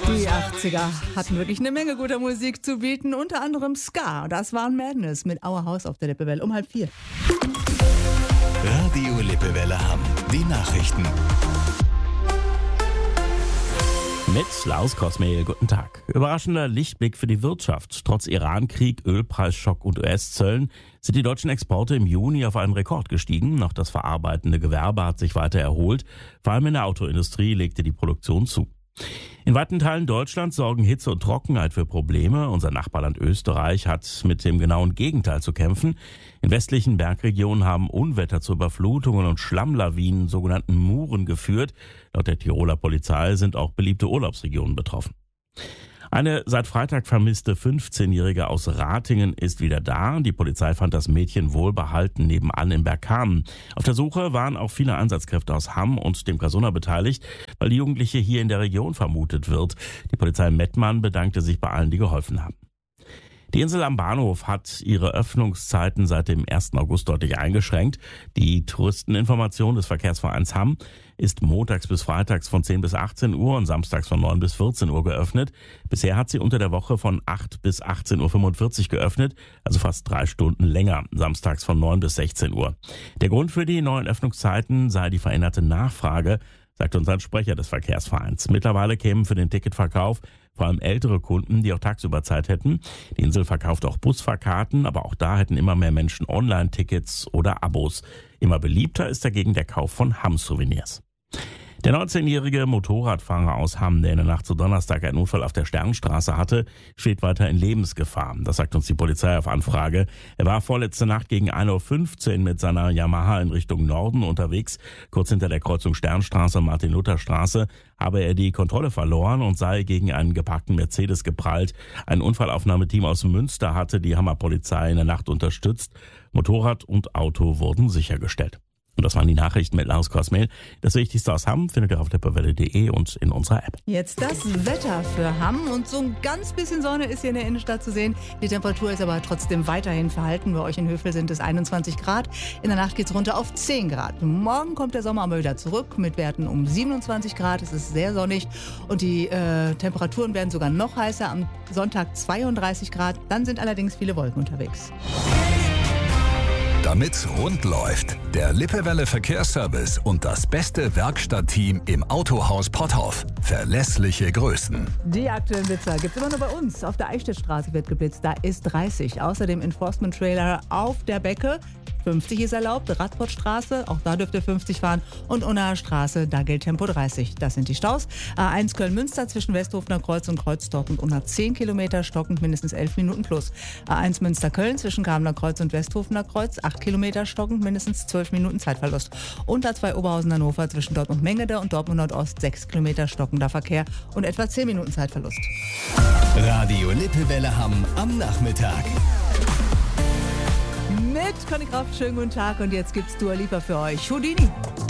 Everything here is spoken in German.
Die 80er hatten wirklich eine Menge guter Musik zu bieten, unter anderem Ska. Das war Madness mit Our House auf der Lippewelle um 3:30. Radio Lippewelle Hamm. Die Nachrichten. Mit Klaus Kosmehl, guten Tag. Überraschender Lichtblick für die Wirtschaft. Trotz Iran-Krieg, Ölpreisschock und US-Zöllen sind die deutschen Exporte im Juni auf einen Rekord gestiegen. Auch das verarbeitende Gewerbe hat sich weiter erholt. Vor allem in der Autoindustrie legte die Produktion zu. In weiten Teilen Deutschlands sorgen Hitze und Trockenheit für Probleme. Unser Nachbarland Österreich hat mit dem genauen Gegenteil zu kämpfen. In westlichen Bergregionen haben Unwetter zu Überflutungen und Schlammlawinen, sogenannten Muren, geführt. Laut der Tiroler Polizei sind auch beliebte Urlaubsregionen betroffen. Eine seit Freitag vermisste 15-Jährige aus Ratingen ist wieder da. Die Polizei fand das Mädchen wohlbehalten nebenan in Bergkamen. Auf der Suche waren auch viele Einsatzkräfte aus Hamm und dem Casuna beteiligt, weil die Jugendliche hier in der Region vermutet wird. Die Polizei Mettmann bedankte sich bei allen, die geholfen haben. Die Insel am Bahnhof hat ihre Öffnungszeiten seit dem 1. August deutlich eingeschränkt. Die Touristeninformation des Verkehrsvereins Hamm ist montags bis freitags von 10 bis 18 Uhr und samstags von 9 bis 14 Uhr geöffnet. Bisher hat sie unter der Woche von 8 bis 18.45 Uhr geöffnet, also fast 3 Stunden länger, samstags von 9 bis 16 Uhr. Der Grund für die neuen Öffnungszeiten sei die veränderte Nachfrage, sagt uns ein Sprecher des Verkehrsvereins. Mittlerweile kämen für den Ticketverkauf vor allem ältere Kunden, die auch tagsüber Zeit hätten. Die Insel verkauft auch Busfahrkarten, aber auch da hätten immer mehr Menschen Online-Tickets oder Abos. Immer beliebter ist dagegen der Kauf von Hamm-Souvenirs. Der 19-jährige Motorradfahrer aus Hamm, der in der Nacht zu Donnerstag einen Unfall auf der Sternstraße hatte, steht weiter in Lebensgefahr. Das sagt uns die Polizei auf Anfrage. Er war vorletzte Nacht gegen 1.15 Uhr mit seiner Yamaha in Richtung Norden unterwegs. Kurz hinter der Kreuzung Sternstraße und Martin-Luther-Straße habe er die Kontrolle verloren und sei gegen einen geparkten Mercedes geprallt. Ein Unfallaufnahmeteam aus Münster hatte die Hammer Polizei in der Nacht unterstützt. Motorrad und Auto wurden sichergestellt. Und das waren die Nachrichten mit Klaus Kosmehl. Das Wichtigste aus Hamm findet ihr auf lippewelle.de und in unserer App. Jetzt das Wetter für Hamm und so ein ganz bisschen Sonne ist hier in der Innenstadt zu sehen. Die Temperatur ist aber trotzdem weiterhin verhalten. Bei euch in Höfel sind es 21 Grad. In der Nacht geht es runter auf 10 Grad. Morgen kommt der Sommer aber wieder zurück mit Werten um 27 Grad. Es ist sehr sonnig und die Temperaturen werden sogar noch heißer. Am Sonntag 32 Grad. Dann sind allerdings viele Wolken unterwegs. Damit's rund läuft, der Lippewelle Verkehrsservice und das beste Werkstattteam im Autohaus Potthoff. Verlässliche Größen. Die aktuellen Blitzer gibt es immer nur bei uns. Auf der Eichstättstraße wird geblitzt, da ist 30. Außerdem Enforcement-Trailer auf der Becke. 50 ist erlaubt, Radportstraße, auch da dürft ihr 50 fahren. Und Unnaer Straße, da gilt Tempo 30. Das sind die Staus. A1 Köln-Münster zwischen Westhofener Kreuz und Kreuzdorf und Unna 10 Kilometer, stockend mindestens 11 Minuten plus. A1 Münster-Köln zwischen Kamener Kreuz und Westhofener Kreuz, 8 Kilometer, stockend mindestens 12 Minuten Zeitverlust. Und A2 Oberhausen-Hannover zwischen Dortmund-Mengede und Dortmund-Nordost, 6 Kilometer, stockender Verkehr und etwa 10 Minuten Zeitverlust. Radio Lippewelle Hamm am Nachmittag. Mit Conny Kraft, schönen guten Tag und jetzt gibt's Dua Lipa für euch. Houdini.